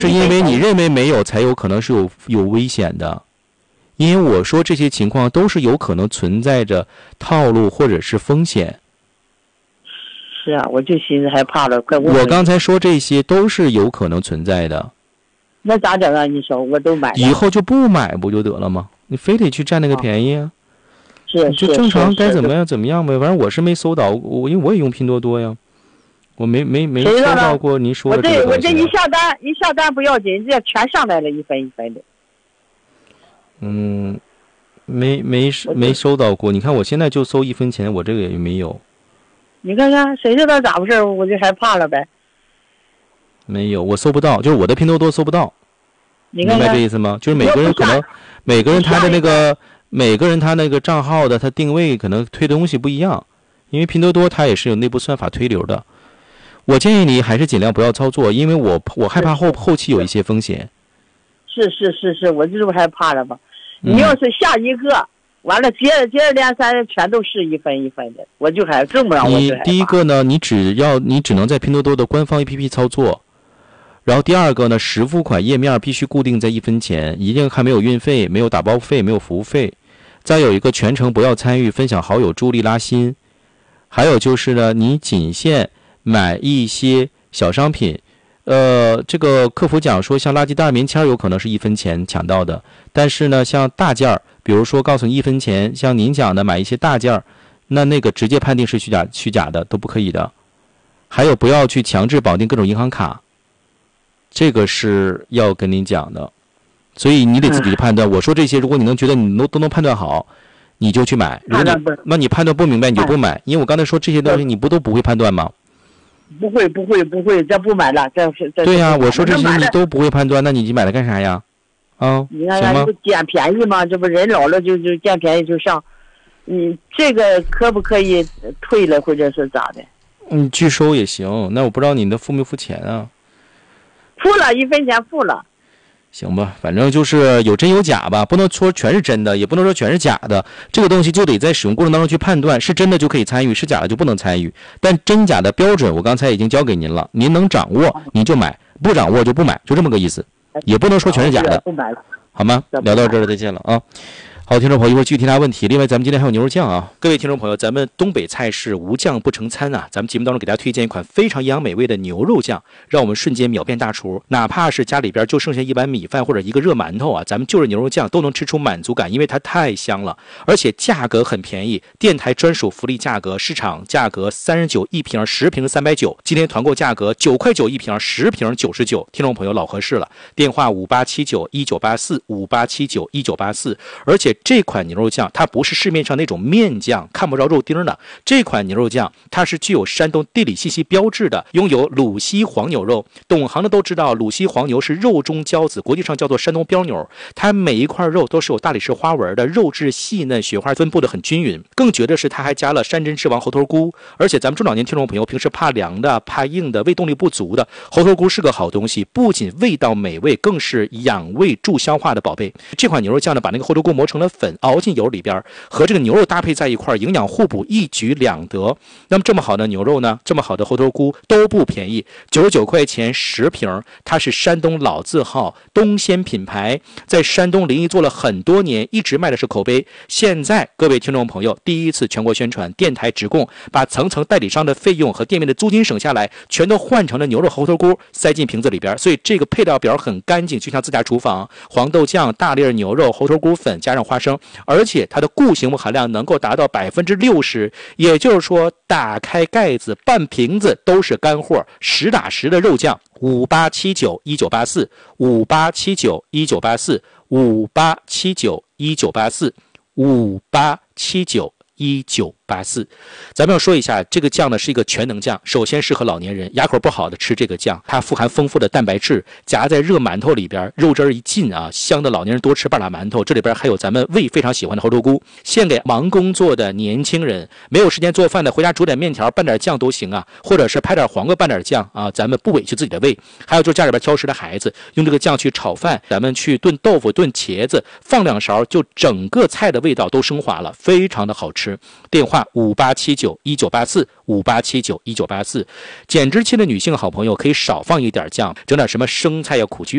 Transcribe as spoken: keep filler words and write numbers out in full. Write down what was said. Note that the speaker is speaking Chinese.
是因为你认为没有才有可能是有有危险的。因为我说这些情况都是有可能存在着套路或者是风险。 是啊，我就寻思害怕了，快问。 我刚才说这些都是有可能存在的。 那咋整啊？你说我都买了， 以后就不买不就得了吗？你非得去占那个便宜啊？ 是就正常该怎么样怎么样呗。反正我是没搜到，我因为我也用拼多多呀，我没没没搜到过您说的这个东西。 我这我这一下单一下单不要紧，这全上来了一分一分的。 嗯，没没没收到过。你看我现在就搜一分钱，我这个也没有。 你看看，谁知道咋回事？我就害怕了呗。 没有，我搜不到，就是我的拼多多搜不到。 你看看， 明白这意思吗？就是每个人可能，每个人他的那个，每个人他那个账号的他定位可能推的东西不一样，因为拼多多它也是有内部算法推流的。我建议你还是尽量不要操作，因为我我害怕后后期有一些风险。 是是是是，我就是害怕了吧。你要是下一个，嗯、完了接着接着连三全都是一分一分的，我就还这么让我你第一个呢，你只要你只能在拼多多的官方 A P P 操作。然后第二个呢，实付款页面必须固定在一分钱，一定看没有运费、没有打包费、没有服务费。再有一个，全程不要参与分享好友、助力拉新。还有就是呢，你仅限买一些小商品。呃，这个客服讲说，像垃圾袋、棉签有可能是一分钱抢到的，但是呢，像大件儿，比如说告诉你一分钱，像您讲的买一些大件儿，那那个直接判定是虚假、虚假的都不可以的。还有，不要去强制绑定各种银行卡。这个是要跟您讲的，所以你得自己去判断。我说这些，如果你能觉得你都都能判断好，你就去买；如果你那你判断不明白，你就不买。因为我刚才说这些东西，你不都不会判断吗？ 不会，不会，不会，这不买了，这这。 对呀、啊，我说这些你都不会判断，那你买了干啥呀？啊， 你看看不捡便宜吗？这不人老了就就捡便宜就上，你这个可不可以退了或者是咋的？ 嗯，拒收也行。那我不知道你的付没付钱啊？ 付了一分钱付了， 行吧，反正就是有真有假吧，不能说全是真的，也不能说全是假的。这个东西就得在使用过程当中去判断，是真的就可以参与，是假的就不能参与。但真假的标准我刚才已经教给您了，您能掌握您就买，不掌握就不买，就这么个意思。也不能说全是假的， 不买了， 好吗？聊到这儿了，再见了啊。好，听众朋友，一会儿具体答问题。另外，咱们今天还有牛肉酱啊，各位听众朋友，咱们东北菜是无酱不成餐啊。咱们节目当中给大家推荐一款非常营养美味的牛肉酱，让我们瞬间秒变大厨。哪怕是家里边就剩下一碗米饭或者一个热馒头啊，咱们就着牛肉酱都能吃出满足感，因为它太香了，而且价格很便宜，电台专属福利价格，市场价格三十九一瓶，十瓶三百九，今天团购价格九块九一瓶，十瓶九十九。听众朋友老合适了，电话五八七九一九八四五八七九一九八四，而且。这款牛肉酱它不是市面上那种面酱看不着肉丁的，这款牛肉酱它是具有山东地理信息标志的，拥有鲁西黄牛肉。懂行的都知道，鲁西黄牛是肉中骄子，国际上叫做山东标牛。它每一块肉都是有大理石花纹的，肉质细嫩，雪花分布的很均匀。更绝的是，它还加了山珍之王猴头菇。而且咱们中老年听众朋友平时怕凉的、怕硬的、胃动力不足的，猴头菇是个好东西，不仅味道美味，更是养胃助消化的宝贝。这款牛肉酱呢，把那个猴头菇磨成了粉，熬进油里边，和这个牛肉搭配在一块，营养互补，一举两得。那么这么好的牛肉呢，这么好的猴头菇都不便宜，九十九块钱十瓶，它是山东老字号东鲜品牌，在山东临沂做了很多年，一直卖的是口碑。现在各位听众朋友第一次全国宣传，电台直供，把层层代理商的费用和店面的租金省下来，全都换成了牛肉猴头菇塞进瓶子里边，所以这个配料表很干净，就像自家厨房。黄豆酱、大粒牛肉、猴头菇粉加上花生，而且它的固形物含量能够达到百分之六十，也就是说，打开盖子半瓶子都是干货，实打实的肉酱。五八七九一九八四，五八七九一九八四，五八七九一九八四，五八七九一九八四。咱们要说一下，这个酱呢是一个全能酱，首先适合老年人，牙口不好的吃这个酱，它富含丰富的蛋白质，夹在热馒头里边，肉汁一进啊，香的老年人多吃半拉馒头。这里边还有咱们胃非常喜欢的猴头菇，献给忙工作的年轻人，没有时间做饭的，回家煮点面条拌点酱都行啊，或者是拍点黄瓜拌点酱啊，咱们不委屈自己的胃。还有就是家里边挑食的孩子，用这个酱去炒饭，咱们去炖豆腐、炖茄子，放两勺，就整个菜的味道都升华了，非常的好吃。电话话五八七九一九八四五八七九一九八四。减脂期的女性好朋友可以少放一点酱，整点什么生菜呀、苦菊